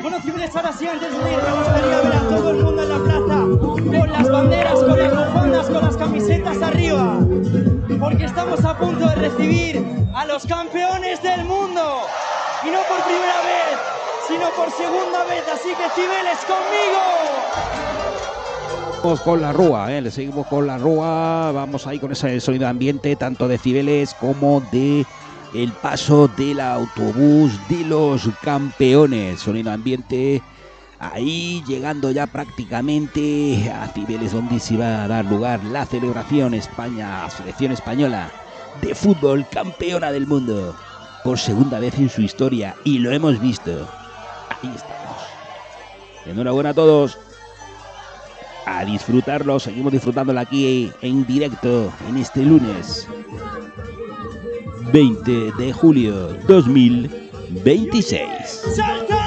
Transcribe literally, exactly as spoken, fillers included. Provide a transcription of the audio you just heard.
Bueno, Cibeles, ahora sí, antes de ir, me gustaría ver a todo el mundo en la plaza con las banderas, con las bufandas, con las camisetas arriba, porque estamos a punto de recibir a los campeones del mundo, y no por primera vez, sino por segunda vez, así que Cibeles, conmigo. Seguimos con la Rúa, ¿eh? Le seguimos con la Rúa, vamos ahí con ese sonido de ambiente, tanto de Cibeles como de el paso del autobús de los campeones. Sonido de ambiente ahí llegando ya prácticamente a Cibeles, donde se va a dar lugar la celebración. España, selección española de fútbol, campeona del mundo por segunda vez en su historia, y lo hemos visto. Ahí estamos. Enhorabuena a todos. A disfrutarlo, seguimos disfrutándolo aquí en directo en este lunes veinte de julio dos mil veintiséis. ¡Salta!